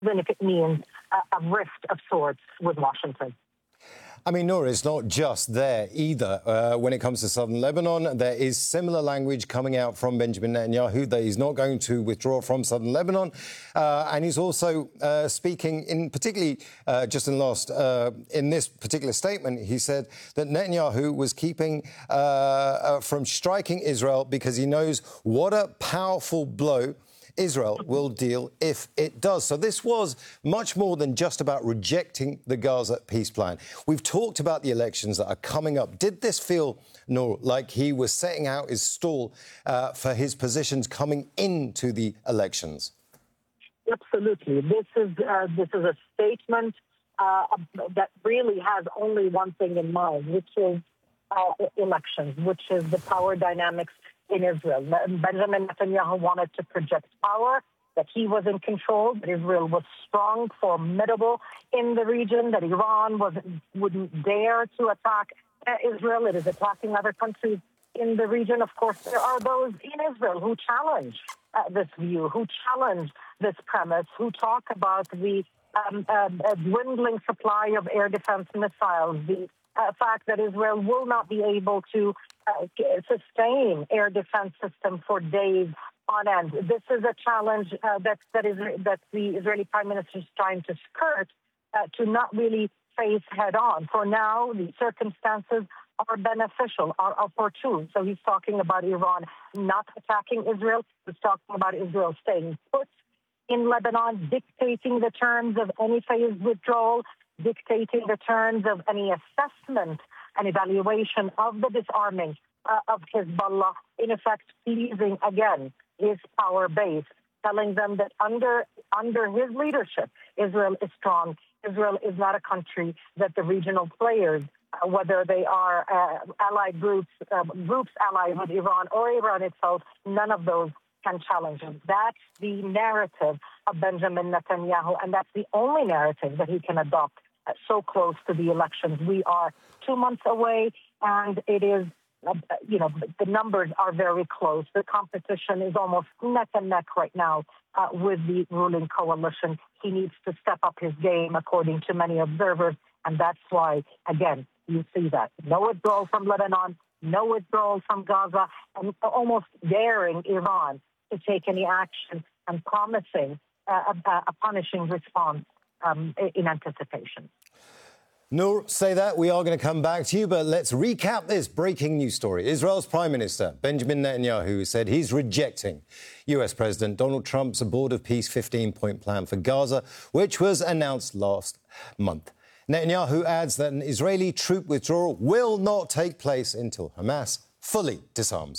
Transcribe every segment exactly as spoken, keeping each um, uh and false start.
even if it means a, a rift of sorts with Washington. I mean, Noura, it's not just there either. Uh, when it comes to southern Lebanon, there is similar language coming out from Benjamin Netanyahu that he's not going to withdraw from southern Lebanon. Uh, and he's also uh, speaking in particularly uh, just in last uh, in this particular statement, he said that Netanyahu was keeping uh, uh, from striking Israel because he knows what a powerful blow Israel will deal if it does. So this was much more than just about rejecting the Gaza peace plan. We've talked about the elections that are coming up. Did this feel, Nour, like he was setting out his stall uh, for his positions coming into the elections? Absolutely. This is uh, this is a statement uh, that really has only one thing in mind, which is uh, elections, which is the power dynamics in Israel. Benjamin Netanyahu wanted to project power, that he was in control, that Israel was strong, formidable in the region, that Iran was, wouldn't dare to attack uh, Israel. It is attacking other countries in the region. Of course, there are those in Israel who challenge uh, this view, who challenge this premise, who talk about the um, uh, uh, dwindling supply of air defense missiles, the uh, fact that Israel will not be able to Uh, sustain air defense system for days on end. This is a challenge uh, that that is that the Israeli Prime Minister is trying to skirt uh, to not really face head on. For now, the circumstances are beneficial, are opportune. So he's talking about Iran not attacking Israel. He's talking about Israel staying put in Lebanon, dictating the terms of any phased withdrawal, dictating the terms of any assessment and evaluation of the disarming uh, of Hezbollah, in effect pleasing, again, his power base, telling them that under under his leadership, Israel is strong. Israel is not a country that the regional players, uh, whether they are uh, allied groups, uh, groups allied with Iran or Iran itself, none of those can challenge him. That's the narrative of Benjamin Netanyahu, and that's the only narrative that he can adopt uh, so close to the elections. We are two months away, and it is, uh, you know, the numbers are very close. The competition is almost neck and neck right now uh, with the ruling coalition. He needs to step up his game, according to many observers, and that's why, again, you see that. No withdrawal from Lebanon, no withdrawal from Gaza, and almost daring Iran to take any action and promising uh, a, a punishing response um, in anticipation. Nour, say that. We are going to come back to you, but let's recap this breaking news story. Israel's Prime Minister, Benjamin Netanyahu, said he's rejecting U S President Donald Trump's Board of Peace fifteen-point plan for Gaza, which was announced last month. Netanyahu adds that an Israeli troop withdrawal will not take place until Hamas fully disarms.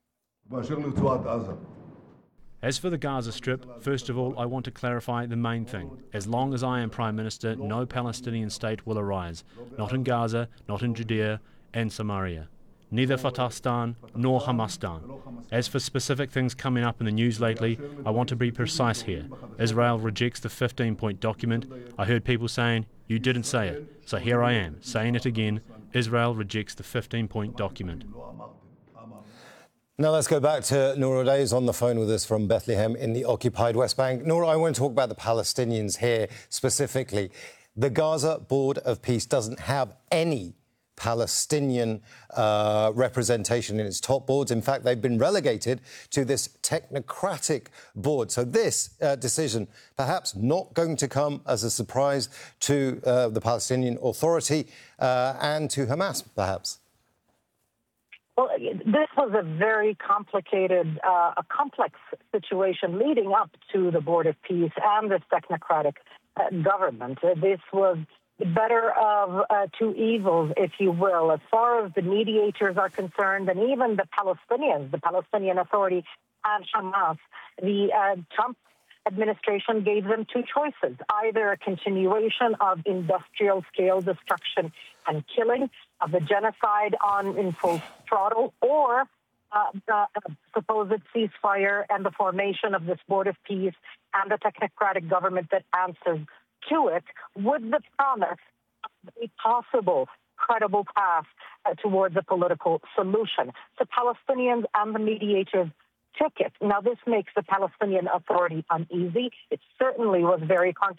As for the Gaza Strip, first of all, I want to clarify the main thing. As long as I am Prime Minister, no Palestinian state will arise. Not in Gaza, not in Judea and Samaria. Neither Fatahstan nor Hamastan. As for specific things coming up in the news lately, I want to be precise here. Israel rejects the fifteen-point document. I heard people saying, you didn't say it. So here I am, saying it again. Israel rejects the fifteen-point document. Now let's go back to Noura Days on the phone with us from Bethlehem in the occupied West Bank. Noura, I want to talk about the Palestinians here specifically. The Gaza Board of Peace doesn't have any Palestinian uh, representation in its top boards. In fact, they've been relegated to this technocratic board. So this uh, decision perhaps not going to come as a surprise to uh, the Palestinian Authority uh, and to Hamas, perhaps. Well, this was a very complicated, uh, a complex situation leading up to the Board of Peace and this technocratic uh, government. Uh, this was the better of uh, two evils, if you will, as far as the mediators are concerned, and even the Palestinians, the Palestinian Authority and Hamas. The uh, Trump administration gave them two choices, either a continuation of industrial-scale destruction and killing, of the genocide on in full throttle, or uh, the supposed ceasefire and the formation of this Board of Peace and the technocratic government that answers to it, with the promise of a possible credible path uh, towards a political solution. So Palestinians and the mediators took it. Now, this makes the Palestinian Authority uneasy. It certainly was very con-